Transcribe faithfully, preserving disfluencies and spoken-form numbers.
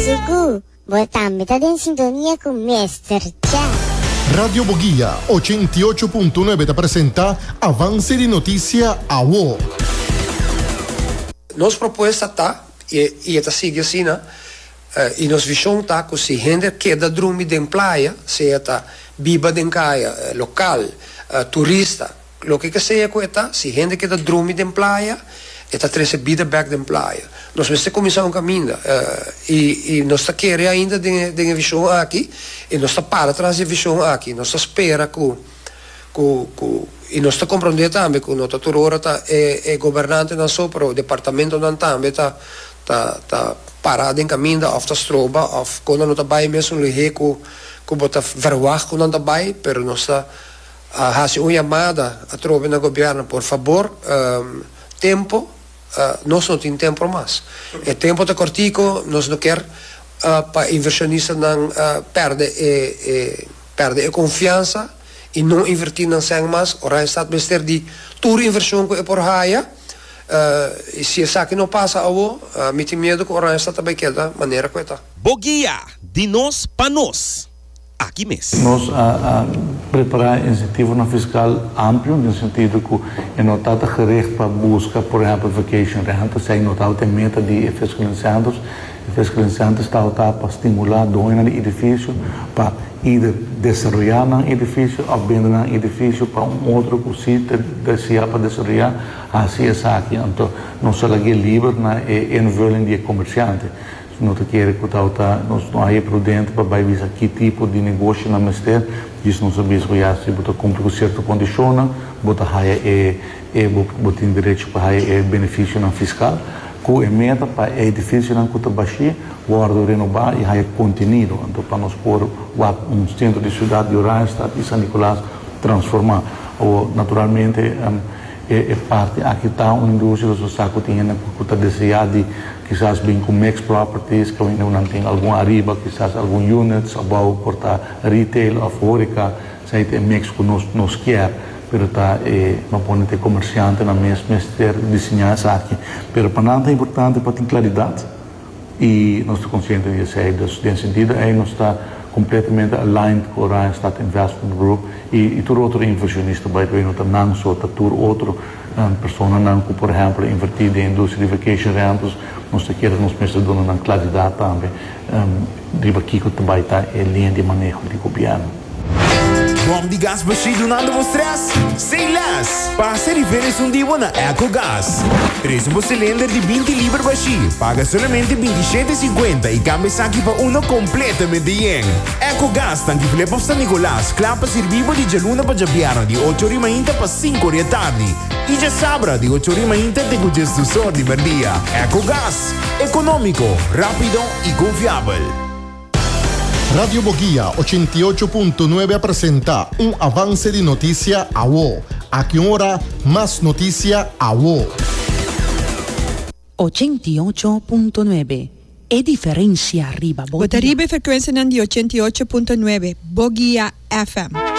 Sugu, voltamos em sintonia com Mister Jazz. Radio Boguía ochenta y ocho punto nueve te presenta Avance de Notícia A W O. Nossa proposta está, e está seguindo assim, né? Uh, e nossa visão está que se gente queda dormir em praia, se está biba em caia, uh, local, uh, turista, o que que seja que está, se gente queda dormir em praia, está treze vida back em praia. Nós vamos começar um caminho uh, e, e nós está querendo ainda de, de visão aqui e nós está para trás de visão aqui. Nós está espera que, que, que e nós está compreendendo também que o nosso turora tá é, é governante não só para o departamento não também tá tá tá parado em caminho da autostrada, of quando não está bem mesmo lhe que que bota verwacht quando não está bem, pero nós está a fazer uma chamada a tropa no governo, por favor, um, tempo. Uh, nós não temos tempo mais. É tempo de cortico, nós não quer uh, para inversionista não uh, perde e, e, perde a confiança e não investir não sem mais. Ora está bester de toda inversão que é por raia. Uh, e se essa que não passa a o, uh, me tem medo que ora está também que da maneira que está. Boguía, de nós para nós. Aqui mesmo. Nós a, a preparar incentivo na fiscal amplo, no sentido que é notado gericht para busca, por exemplo, vacation renta, se é notado tem meta de fiscalizantes, fiscalizantes está para estimular dono do edifício para ir desenvolver no edifício ou vender no edifício para um outro que se deseja para desenvolver, assim é aqui. Então, não só é livre na envolvimento de comerciante. Não te quer que tá nós não é prudente para vai ver que tipo de negócio na mestre isso não sabia se já se botar cumprir com certa condição botar raia é é botar direito para raia é benefício na fiscal com é meta para é difícil não custa baixo guarda renovar e raia contenido então para nós pôr um centro de cidade de Orange de São Nicolás transformar ou naturalmente um, é, é parte aqui está uma indústria do saco tinha na custa desejada de quizás bem com Max Properties, que ainda não tem algum arriba, quizás algum units, ou portar retail, ou fábrica, se tem Max que nós, nós quer, pero tá, eh, não pode ter comerciante na mesma ter desenhar isso aqui. Pero para nada é importante para ter claridade, e nós estamos conscientes disso aí, nesse sentido, aí nós está completamente aligned com o Randstad Investment Group, e, e todo outro inversionista vai ter, não só, todo outro um, pessoa não que, por exemplo, invertir em indústria de vacation rentals, nós queremos nos mesmos dando uma claridade também, um, de aqui que também está em linha de manejo de governo. Bom de gás baixo do nada stress? Sem less! Passa e diferença um dia na EcoGás. Traz um cilindro de vinte libras baixo. Paga somente vinte e sete e cinquenta e cambia aqui para um completamente yen. EcoGás, tanque Filipe of San Nicolás. Clapa servivo de Jaluna para Jabiano de oito horas e para cinco da tarde. E já sabra de oito horas e tem o gesto só de merdia. EcoGás, econômico, rápido e confiável. Radio Boguía ochenta y ocho punto nueve presenta un avance de noticia A W O. A que hora más noticia A W O. ochenta y ocho punto nueve. E differenza arriba. Botaribe frequenza di ochenta y ocho punto nueve. Boguía F M.